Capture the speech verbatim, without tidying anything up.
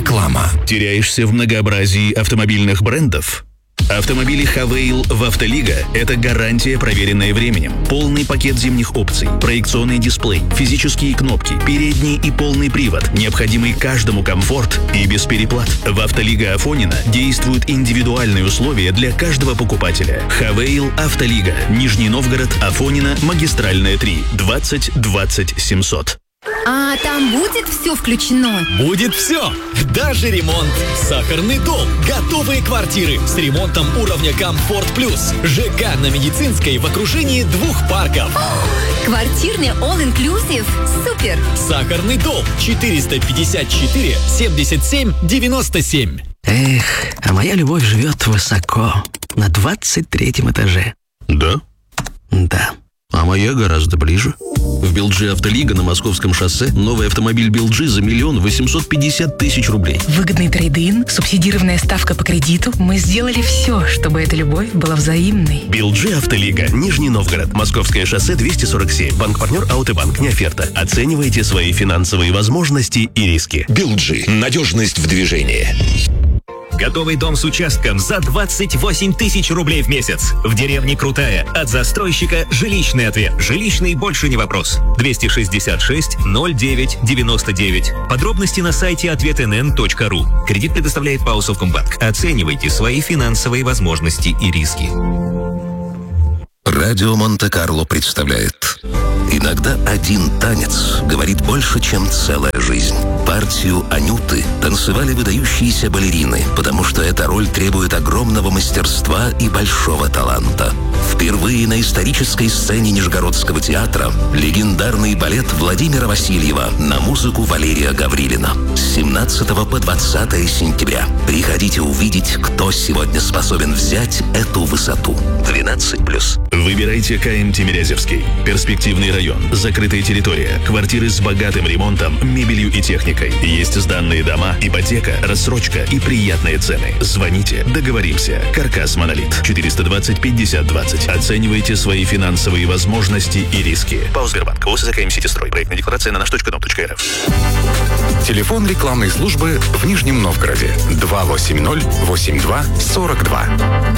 Реклама. Теряешься в многообразии автомобильных брендов? Автомобили Хавейл в Автолига – это гарантия, проверенная временем. Полный пакет зимних опций, проекционный дисплей, физические кнопки, передний и полный привод, необходимый каждому комфорт и без переплат. В Автолига Афонина действуют индивидуальные условия для каждого покупателя. Хавейл Автолига. Нижний Новгород, Афонина, Магистральная три, двадцать двадцать семьсот. А там будет все включено? Будет все! Даже ремонт. Сахарный дом. Готовые квартиры с ремонтом уровня Комфорт Плюс. ЖК на Медицинской в окружении двух парков. Квартирный all-inclusive. Супер! Сахарный дом. четыреста пятьдесят четыре семьдесят семь девяносто семь. Эх, а моя любовь живет высоко, на двадцать третьем этаже. Да? Да. А моя гораздо ближе. В Билджи Автолига на Московском шоссе новый автомобиль Билджи за миллион восемьсот пятьдесят тысяч рублей. Выгодный трейд-ин, субсидированная ставка по кредиту. Мы сделали все, чтобы эта любовь была взаимной. Билджи Автолига. Нижний Новгород. Московское шоссе двести сорок семь. Банк-партнер Аутобанк. Не оферта. Оценивайте свои финансовые возможности и риски. Билджи. Надежность в движении. Готовый дом с участком за двадцать восемь тысяч рублей в месяц. В деревне Крутая. От застройщика жилищный ответ. Жилищный больше не вопрос. двести шестьдесят шесть ноль девять девяносто девять. Подробности на сайте ответ эн эн точка ру. Кредит предоставляет ПАО Совкомбанк. Оценивайте свои финансовые возможности и риски. Радио Монте-Карло представляет. Иногда один танец говорит больше, чем целая жизнь. Партию Анюты танцевали выдающиеся балерины, потому что эта роль требует огромного мастерства и большого таланта. Впервые на исторической сцене Нижегородского театра легендарный балет Владимира Васильева на музыку Валерия Гаврилина. С семнадцатого по двадцатое сентября. Приходите увидеть, кто сегодня способен взять эту высоту. двенадцать плюс. Выбирайте КМ Тимирязевский. Перспективный район, закрытая территория, квартиры с богатым ремонтом, мебелью и техникой. Есть сданные дома, ипотека, рассрочка и приятные цены. Звоните, договоримся. Каркас Монолит. четыреста двадцать пятьдесят двадцать. Оценивайте свои финансовые возможности и риски. ПАО Сбербанк. ОСЗ КМ Ситистрой. Проектная декларация на наш точка дом точка эр эф. Телефон рекламной службы в Нижнем Новгороде. два восемь ноль восемь два сорок два.